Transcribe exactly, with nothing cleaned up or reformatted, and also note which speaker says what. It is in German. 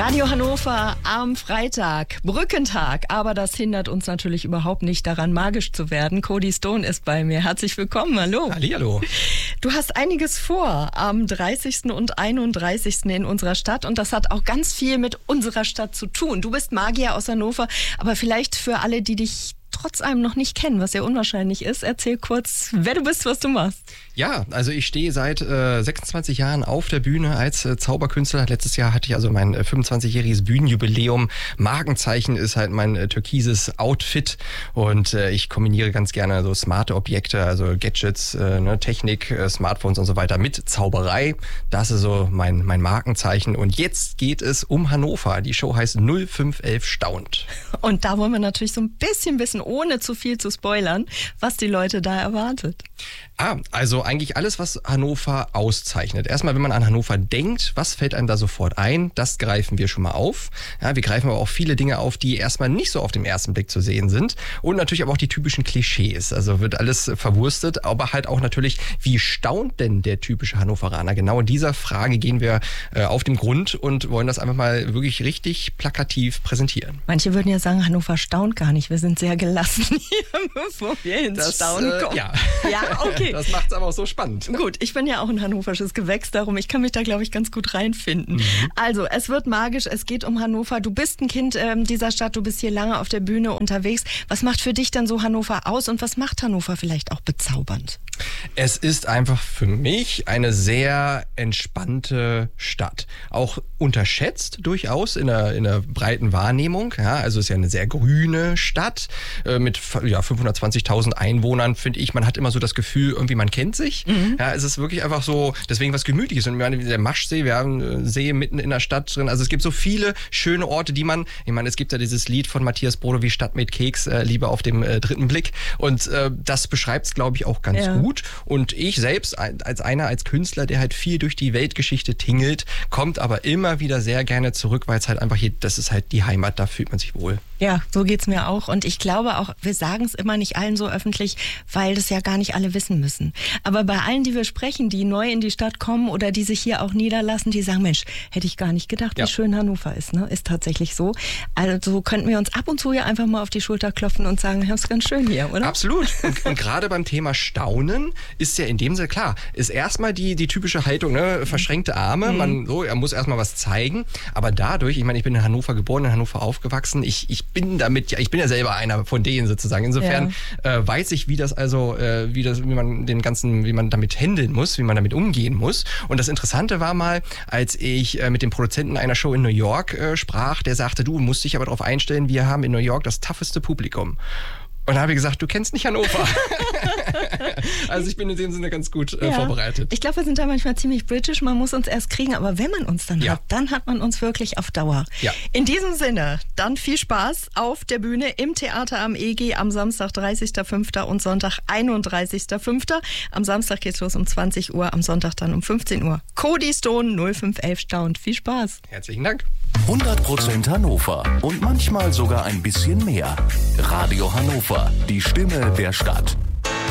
Speaker 1: Radio Hannover am Freitag, Brückentag, aber das hindert uns natürlich überhaupt nicht daran, magisch zu werden. Cody Stone ist bei mir. Herzlich willkommen, hallo.
Speaker 2: Hallihallo.
Speaker 1: Du hast einiges vor am dreißigsten und einunddreißigsten in unserer Stadt und das hat auch ganz viel mit unserer Stadt zu tun. Du bist Magier aus Hannover, aber vielleicht für alle, die dich trotz allem noch nicht kennen, was ja unwahrscheinlich ist, erzähl kurz, wer du bist, was du machst.
Speaker 2: Ja, also ich stehe seit äh, sechsundzwanzig Jahren auf der Bühne als äh, Zauberkünstler. Letztes Jahr hatte ich also mein äh, fünfundzwanzigjähriges Bühnenjubiläum. Markenzeichen ist halt mein äh, türkises Outfit und äh, ich kombiniere ganz gerne so smarte Objekte, also Gadgets, äh, ne, Technik, äh, Smartphones und so weiter mit Zauberei. Das ist so mein, mein Markenzeichen und jetzt geht es um Hannover. Die Show heißt null fünf elf Staunt.
Speaker 1: Und da wollen wir natürlich so ein bisschen wissen, ohne zu viel zu spoilern, was die Leute da erwartet.
Speaker 2: Ah, also eigentlich alles, was Hannover auszeichnet. Erstmal, wenn man an Hannover denkt, was fällt einem da sofort ein? Das greifen wir schon mal auf. Ja, wir greifen aber auch viele Dinge auf, die erstmal nicht so auf den ersten Blick zu sehen sind. Und natürlich aber auch die typischen Klischees. Also wird alles verwurstet, aber halt auch natürlich, wie staunt denn der typische Hannoveraner? Genau in dieser Frage gehen wir äh, auf den Grund und wollen das einfach mal wirklich richtig plakativ präsentieren.
Speaker 1: Manche würden ja sagen, Hannover staunt gar nicht. Wir sind sehr gelassen hier, bevor wir ins
Speaker 2: das,
Speaker 1: Staunen kommen.
Speaker 2: Äh, ja.
Speaker 1: ja, okay.
Speaker 2: Das macht es aber auch so spannend.
Speaker 1: Gut, ich bin ja auch ein hannoversches Gewächs, darum ich kann mich da, glaube ich, ganz gut reinfinden. Mhm. Also, es wird magisch, es geht um Hannover. Du bist ein Kind ähm, dieser Stadt, du bist hier lange auf der Bühne unterwegs. Was macht für dich dann so Hannover aus und was macht Hannover vielleicht auch bezaubernd?
Speaker 2: Es ist einfach für mich eine sehr entspannte Stadt. Auch unterschätzt durchaus in der, in der breiten Wahrnehmung. Ja, also es ist ja eine sehr grüne Stadt äh, mit ja, fünfhundertzwanzigtausend Einwohnern, finde ich. Man hat immer so das Gefühl, irgendwie man kennt sich. Mhm. Ja, es ist wirklich einfach so, deswegen was Gemütliches. Und ich meine, der Maschsee, wir haben einen See mitten in der Stadt drin. Also es gibt so viele schöne Orte, die man, ich meine, es gibt ja dieses Lied von Matthias Brodo, wie Stadt mit Keks, äh, Liebe auf dem äh, dritten Blick. Und äh, das beschreibt es, glaube ich, auch ganz ja. gut. Und ich selbst als einer, als Künstler, der halt viel durch die Weltgeschichte tingelt, kommt aber immer wieder sehr gerne zurück, weil es halt einfach hier, das ist halt die Heimat, da fühlt man sich wohl.
Speaker 1: Ja, so geht's mir auch. Und ich glaube auch, wir sagen es immer nicht allen so öffentlich, weil das ja gar nicht alle wissen müssen. Aber bei allen, die wir sprechen, die neu in die Stadt kommen oder die sich hier auch niederlassen, die sagen, Mensch, hätte ich gar nicht gedacht, ja. wie schön Hannover ist. Ne? Ist tatsächlich so. Also könnten wir uns ab und zu ja einfach mal auf die Schulter klopfen und sagen, ja, ist ganz schön hier, oder?
Speaker 2: Absolut. Und, und gerade beim Thema Staunen ist ja in dem Sinne klar, ist erstmal die, die typische Haltung, ne? Verschränkte Arme, mhm. man so, er muss erstmal was zeigen. Aber dadurch, ich meine, ich bin in Hannover geboren, in Hannover aufgewachsen, ich, ich bin damit, ja, ich bin ja selber einer von denen sozusagen. Insofern ja. äh, weiß ich, wie das also, äh, wie das, wie man den ganzen, wie man damit handeln muss, wie man damit umgehen muss. Und das Interessante war mal, als ich äh, mit dem Produzenten einer Show in New York äh, sprach, der sagte, du musst dich aber darauf einstellen, wir haben in New York das tougheste Publikum. Und da habe ich gesagt, du kennst nicht Hannover. Also ich bin in dem Sinne ganz gut äh, ja. vorbereitet.
Speaker 1: Ich glaube, wir sind da manchmal ziemlich britisch. Man muss uns erst kriegen, aber wenn man uns dann
Speaker 2: ja.
Speaker 1: hat, dann hat man uns wirklich auf Dauer.
Speaker 2: Ja.
Speaker 1: In diesem Sinne, dann viel Spaß auf der Bühne im Theater am E G am Samstag, dreißigsten fünften und Sonntag, einunddreißigsten fünften Am Samstag geht's los um zwanzig Uhr, am Sonntag dann um fünfzehn Uhr. Cody Stone, null fünf elf Staunt. Viel Spaß.
Speaker 2: Herzlichen Dank.
Speaker 3: hundert Prozent Hannover und manchmal sogar ein bisschen mehr. Radio Hannover, die Stimme der Stadt.